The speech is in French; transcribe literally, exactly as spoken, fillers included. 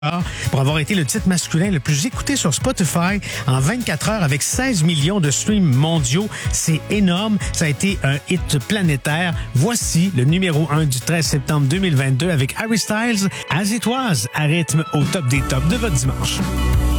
pour avoir été le titre masculin le plus écouté sur Spotify en vingt-quatre heures avec seize millions de streams mondiaux. C'est énorme. Ça a été un hit planétaire. Voici le numéro un du treize septembre deux mille vingt-deux avec Harry Styles, As It Was, à rythme au top des tops de votre dimanche.